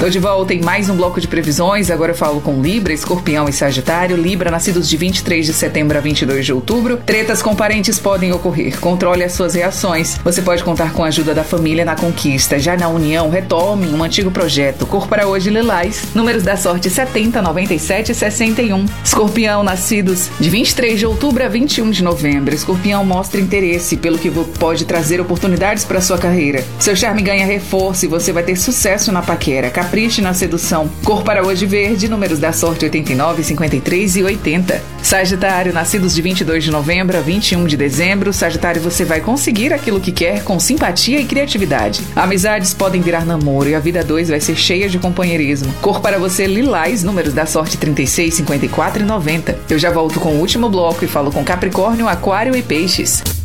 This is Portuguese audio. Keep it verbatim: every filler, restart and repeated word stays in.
Tô de volta em mais um bloco de previsões. Agora eu falo com Libra, Escorpião e Sagitário. Libra, nascidos de vinte e três de setembro a vinte e dois de outubro. Tretas com parentes podem ocorrer. Controle as suas reações. Você pode contar com a ajuda da família na conquista. Já na união, retome um antigo projeto. Cor para hoje, lilás. Números da sorte setenta, noventa e sete e sessenta e um. Escorpião, nascidos de vinte e três de outubro a vinte e um de novembro. Escorpião mostra interesse pelo que pode trazer oportunidades para sua carreira. Seu charme ganha reforço e você vai ter sucesso na paquera. Capriche na sedução. Cor para hoje, verde. Números da sorte oitenta e nove, cinquenta e três e oitenta. Sagitário, nascidos de vinte e dois de novembro a vinte e um de dezembro. Sagitário, você vai conseguir aquilo que quer com simpatia e criatividade. Amizades podem virar namoro e a vida dois vai ser cheia de companheirismo. Cor para você, lilás. Números da sorte trinta e seis, cinquenta e quatro e noventa. Eu já volto com o último bloco e falo com Capricórnio, Aquário e Peixes.